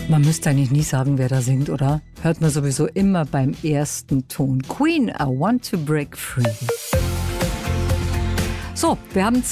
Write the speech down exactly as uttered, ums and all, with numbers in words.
Man müsste eigentlich nie sagen, wer da singt, oder? Hört man sowieso immer beim ersten Ton. Queen, I Want to Break Free. So, wir haben